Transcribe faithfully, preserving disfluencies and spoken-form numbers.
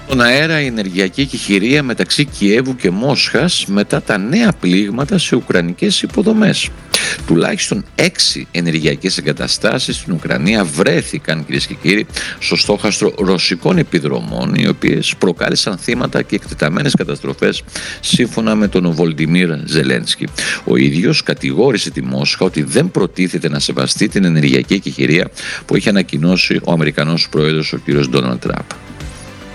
Στον αέρα η ενεργειακή εκεχηρία μεταξύ Κιέβου και Μόσχας μετά τα νέα πλήγματα σε ουκρανικές υποδομές. Τουλάχιστον έξι ενεργειακές εγκαταστάσεις στην Ουκρανία βρέθηκαν, κυρίες και κύριοι, στο στόχαστρο ρωσικών επιδρομών, οι οποίες προκάλεσαν θύματα και εκτεταμένες καταστροφές, σύμφωνα με τον Βολντιμίρ Ζελένσκι. Ο ίδιος κατηγόρησε τη Μόσχα ότι δεν προτίθεται να σεβαστεί την ενεργειακή εκεχηρία που είχε ανακοινώσει ο Αμερικανός πρόεδρος, ο κ. Ντόναλντ Τραμπ.